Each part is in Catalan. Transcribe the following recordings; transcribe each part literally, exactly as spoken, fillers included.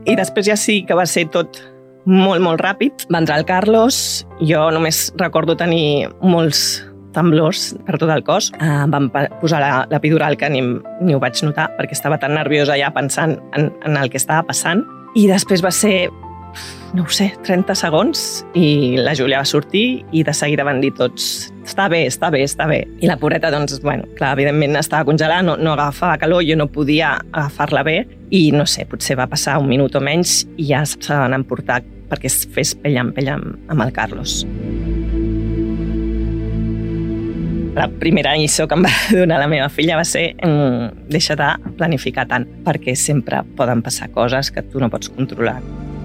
I després ja sí que va ser tot molt, molt ràpid. Va entrar el Carlos, jo només recordo tenir molts temblors per tot el cos. Uh, vam posar l'epidural, que ni, ni ho vaig notar, perquè estava tan nerviosa ja pensant en, en el que estava passant. I després va ser, no ho sé, trenta segons, i la Júlia va sortir i de seguida van dir tots està bé, està bé, està bé. I la pobreta, doncs, bueno, clar, evidentment estava congelada, no, no agafava calor, jo no podia agafar-la bé, i no sé, potser va passar un minut o menys i ja se van emportar perquè es fes pell en pell amb, amb el Carlos. La primera lliçó que em va donar la meva filla va ser mm, deixa de planificar tant, perquè sempre poden passar coses que tu no pots controlar.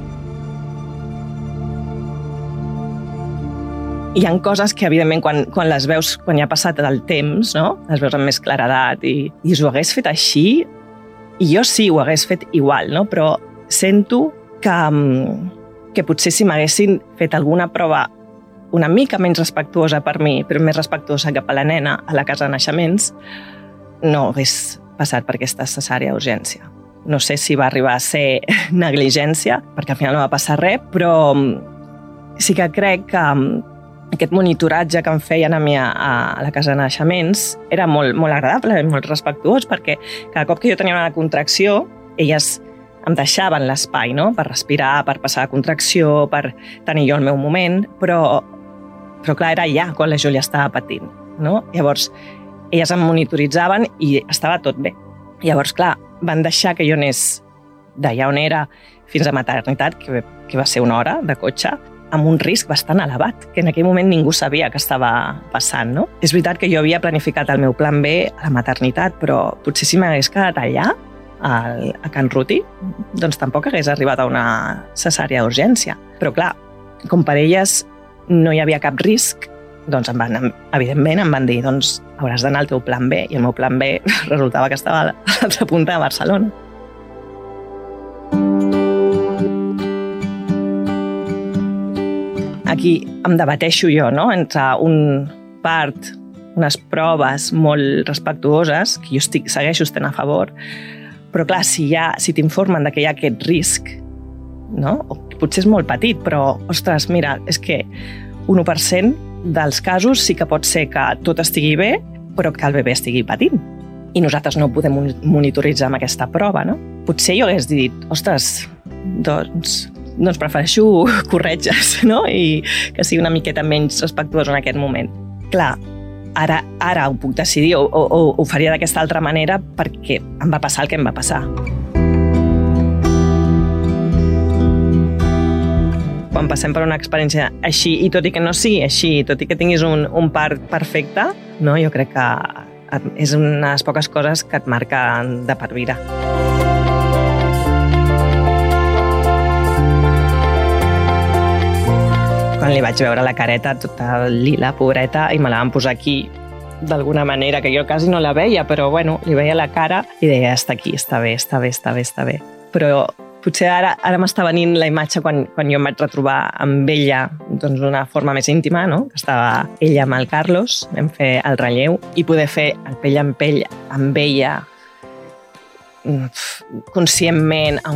Hi ha coses que, evidentment, quan, quan les veus, quan ja ha passat el temps, no? Les veus amb més claredat i, i ho hagués fet així, i jo sí ho hagués fet igual, no? Però sento que, que potser si m'haguessin fet alguna prova una mica menys respectuosa per mi, però més respectuosa cap a la nena a la casa de naixements, no hagués passat per aquesta cesària d'urgència. No sé si va arribar a ser negligència, perquè al final no va passar res, però sí que crec que aquest monitoratge que em feien a mi a, a la casa de naixements era molt, molt agradable, molt respectuós, perquè cada cop que jo tenia una contracció, elles em deixaven l'espai, no? Per respirar, per passar la contracció, per tenir jo el meu moment, però, però clar, era ja quan la Júlia estava patint, no? Llavors, elles em monitoritzaven i estava tot bé. Llavors, clar, van deixar que jo anés d'allà on era fins a maternitat, que, que va ser una hora de cotxe, amb un risc bastant elevat, que en aquell moment ningú sabia que estava passant, no? És veritat que jo havia planificat el meu plan B a la maternitat, però potser si m'hagués quedat allà, al, a Can Ruti, doncs tampoc hagués arribat a una cesària d'urgència. Però clar, com per elles no hi havia cap risc, doncs em van, evidentment em van dir doncs hauràs d'anar al teu plan B, i el meu plan B resultava que estava a l'altra punta de Barcelona. Aquí em debateixo jo, no?, entre un part, unes proves molt respectuoses, que jo estic, segueixo estant a favor, però clar, si, ha, si t'informen que hi ha aquest risc, no? O potser és molt petit, però, ostres, mira, és que un u per cent dels casos sí que pot ser que tot estigui bé, però que el bebè estigui patint. I nosaltres no podem monitoritzar amb aquesta prova, no? Potser jo hagués dit, ostres, doncs, doncs prefereixo corretges, no? I que sigui una miqueta menys respectuós en aquest moment. Clar, Ara, ara ho puc decidir o, o, o ho faria d'aquesta altra manera perquè em va passar el que em va passar. Quan passem per una experiència així, i tot i que no sigui així, tot i que tinguis un, un part perfecte, no, jo crec que és una de les poques coses que et marquen de per vida. Quan li vaig veure la careta tota lila, pobreta, i me la van posar aquí d'alguna manera, que jo quasi no la veia, però bueno, li veia la cara i deia, està aquí, està bé, està bé, està bé, està bé. Però potser ara, ara m'està venint la imatge quan, quan jo em vaig retrobar amb ella doncs d'una forma més íntima, no? Que estava ella amb el Carlos, vam fer el relleu, i poder fer el pell en pell amb ella conscientment,